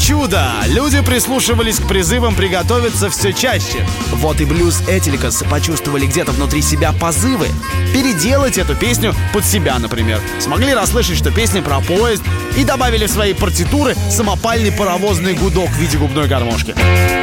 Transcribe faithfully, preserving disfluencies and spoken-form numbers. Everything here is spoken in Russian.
чудо! Люди прислушивались к призывам приготовиться все чаще. Вот и блюз Этиликас почувствовали где-то внутри себя позывы Переделать эту песню под себя, например. Смогли расслышать, что песня про поезд, и добавили в свои партитуры самопальный паровозный гудок в виде губной гармошки.